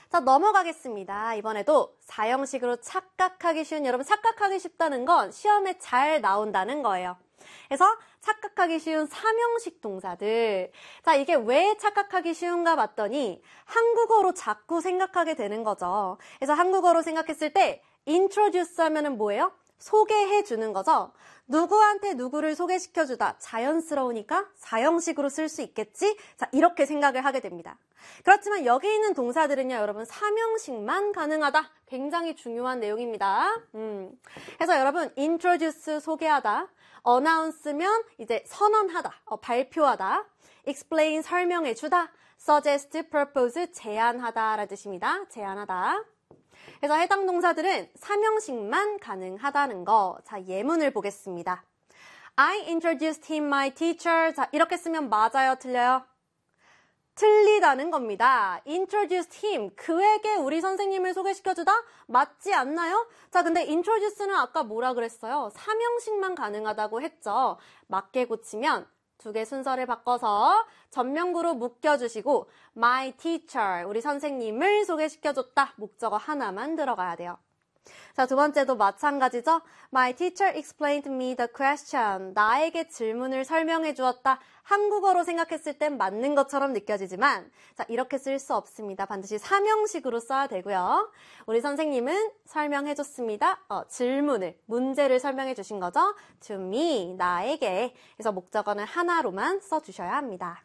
자, 넘어가겠습니다. 이번에도 사형식으로 착각하기 쉬운, 여러분 착각하기 쉽다는 건 시험에 잘 나온다는 거예요. 그래서 착각하기 쉬운 삼형식 동사들. 자, 이게 왜 착각하기 쉬운가 봤더니 한국어로 자꾸 생각하게 되는 거죠. 그래서 한국어로 생각했을 때 introduce 하면은 뭐예요? 소개해 주는 거죠. 누구한테 누구를 소개시켜주다. 자연스러우니까 사형식으로 쓸 수 있겠지? 자, 이렇게 생각을 하게 됩니다. 그렇지만 여기 있는 동사들은요, 여러분 삼형식만 가능하다. 굉장히 중요한 내용입니다. 그래서 여러분 introduce 소개하다, announce면 이제 선언하다, 발표하다, explain 설명해주다, suggest propose 제안하다라는 뜻입니다. 제안하다. 그래서 해당 동사들은 삼형식만 가능하다는 거. 자, 예문을 보겠습니다. I introduced him my teacher. 자, 이렇게 쓰면 맞아요, 틀려요? 틀리다는 겁니다. introduced him, 그에게 우리 선생님을 소개시켜주다? 맞지 않나요? 자, 근데 introduce는 아까 뭐라 그랬어요? 삼형식만 가능하다고 했죠. 맞게 고치면 두 개 순서를 바꿔서 전명구로 묶여주시고 my teacher, 우리 선생님을 소개시켜줬다. 목적어 하나만 들어가야 돼요. 자, 두 번째도 마찬가지죠. My teacher explained me the question. 나에게 질문을 설명해 주었다. 한국어로 생각했을 땐 맞는 것처럼 느껴지지만 자, 이렇게 쓸 수 없습니다. 반드시 삼형식으로 써야 되고요. 우리 선생님은 설명해 줬습니다. 질문을, 문제를 설명해 주신 거죠. To me, 나에게. 그래서 목적어는 하나로만 써주셔야 합니다.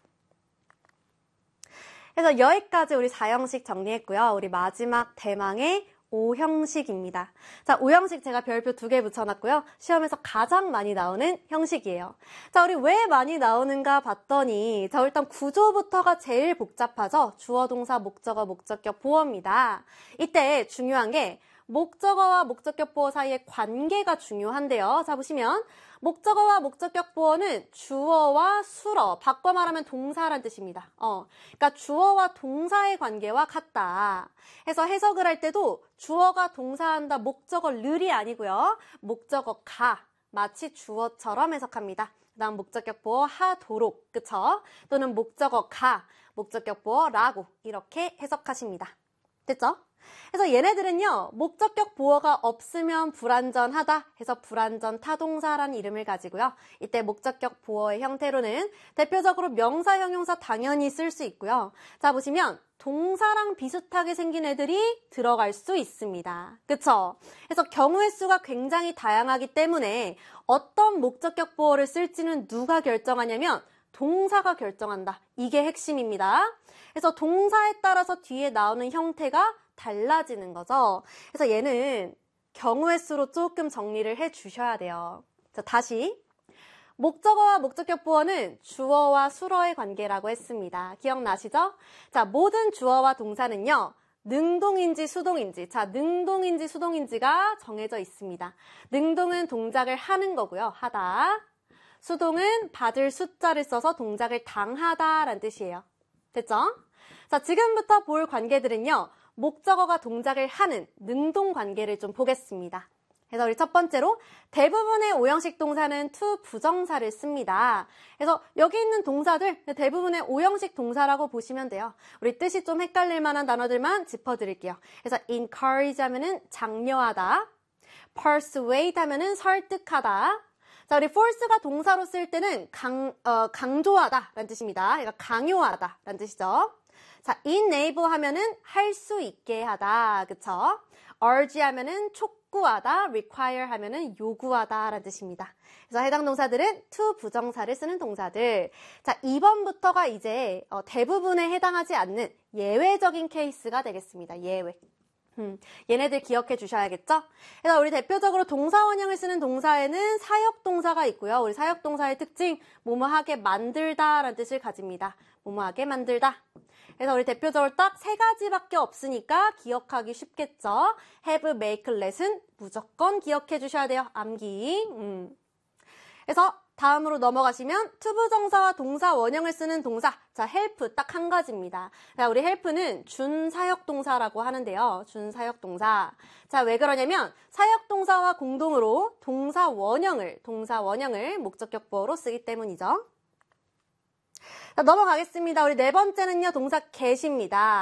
그래서 여기까지 우리 4형식 정리했고요. 우리 마지막 대망의 5형식입니다. 자, 5형식 제가 별표 2개 붙여놨고요. 시험에서 가장 많이 나오는 형식이에요. 자, 우리 왜 많이 나오는가 봤더니 자, 일단 구조부터가 제일 복잡하죠. 주어, 동사, 목적어, 목적격, 보어입니다. 이때 중요한 게 목적어와 목적격 보어 사이의 관계가 중요한데요. 자, 보시면 목적어와 목적격 보어는 주어와 수어, 바꿔 말하면 동사란 뜻입니다. 그러니까 주어와 동사의 관계와 같다. 해서 해석을 할 때도 주어가 동사한다, 목적어를이 아니고요. 목적어가, 마치 주어처럼 해석합니다. 그 다음 목적격 보어 하도록, 그쵸? 또는 목적어가, 목적격 보어라고 이렇게 해석하십니다. 됐죠? 그래서 얘네들은요, 목적격 보어가 없으면 불완전하다 해서 불완전 타동사라는 이름을 가지고요. 이때 목적격 보어의 형태로는 대표적으로 명사, 형용사 당연히 쓸 수 있고요. 자, 보시면 동사랑 비슷하게 생긴 애들이 들어갈 수 있습니다. 그쵸? 그래서 경우의 수가 굉장히 다양하기 때문에 어떤 목적격 보어를 쓸지는 누가 결정하냐면 동사가 결정한다. 이게 핵심입니다. 그래서 동사에 따라서 뒤에 나오는 형태가 달라지는 거죠. 그래서 얘는 경우의 수로 조금 정리를 해 주셔야 돼요. 자, 다시. 목적어와 목적격 보어는 주어와 수어의 관계라고 했습니다. 기억나시죠? 자, 모든 주어와 동사는요, 능동인지 수동인지, 자, 능동인지 수동인지가 정해져 있습니다. 능동은 동작을 하는 거고요. 하다. 수동은 받을 숫자를 써서 동작을 당하다라는 뜻이에요. 됐죠? 자, 지금부터 볼 관계들은요, 목적어가 동작을 하는 능동 관계를 좀 보겠습니다. 그래서 우리 첫 번째로 대부분의 5형식 동사는 to 부정사를 씁니다. 그래서 여기 있는 동사들 대부분의 5형식 동사라고 보시면 돼요. 우리 뜻이 좀 헷갈릴 만한 단어들만 짚어드릴게요. 그래서 encourage 하면은 장려하다, persuade 하면은 설득하다. 자, 우리 force가 동사로 쓸 때는 강조하다 라는 뜻입니다. 그러니까 강요하다 라는 뜻이죠. 자, enable 하면은 할 수 있게 하다, 그쵸? urge 하면은 촉구하다, require 하면은 요구하다 라는 뜻입니다. 그래서 해당 동사들은 to 부정사를 쓰는 동사들. 자, 2번부터가 이제 대부분에 해당하지 않는 예외적인 케이스가 되겠습니다. 예외. 얘네들 기억해 주셔야겠죠? 그래서 우리 대표적으로 동사 원형을 쓰는 동사에는 사역동사가 있고요. 우리 사역동사의 특징, 뭐뭐하게 만들다 라는 뜻을 가집니다. 뭐뭐하게 만들다. 그래서 우리 대표적으로 딱 3가지밖에 없으니까 기억하기 쉽겠죠? have, make, let은 무조건 기억해 주셔야 돼요. 암기. 그래서 다음으로 넘어가시면 투부정사와 동사 원형을 쓰는 동사. 자, help 딱 한 가지입니다. 자, 우리 help는 준사역동사라고 하는데요. 준사역동사. 자, 왜 그러냐면 사역동사와 공동으로 동사 원형을 목적격 보어로 쓰기 때문이죠. 자, 넘어가겠습니다. 우리 네 번째는요, 동사 get입니다.